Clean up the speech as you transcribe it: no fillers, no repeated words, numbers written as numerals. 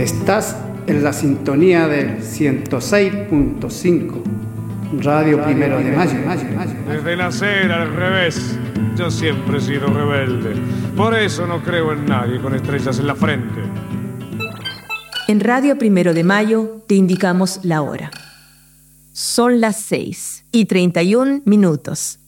Estás en la sintonía del 106.5, Radio Primero de Mayo. Desde nacer al revés, yo siempre he sido rebelde. Por eso no creo en nadie con estrellas en la frente. En Radio Primero de Mayo te indicamos la hora. Son las 6:31.